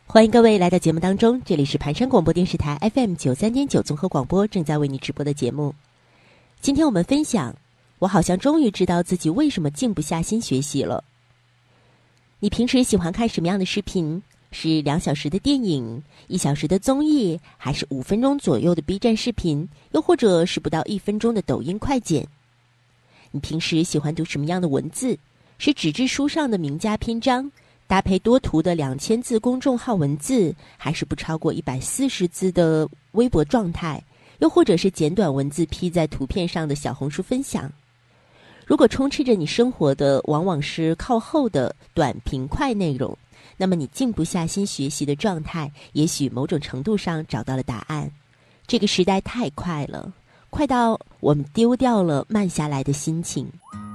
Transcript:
欢迎各位来到节目当中，这里是盘山广播电视台 FM93.9 综合广播正在为你直播的节目。今天我们分享，我好像终于知道自己为什么静不下心学习了。你平时喜欢看什么样的视频？是2小时的电影、1小时的综艺，还是5分钟左右的 B 站视频，又或者是不到1分钟的抖音快剪？你平时喜欢读什么样的文字？是纸质书上的名家篇章，搭配多图的2000字公众号文字，还是不超过140字的微博状态，又或者是简短文字披在图片上的小红书分享？如果充斥着你生活的往往是靠后的短平快内容，那么你静不下心学习的状态，也许某种程度上找到了答案。这个时代太快了，快到我们丢掉了慢下来的心情。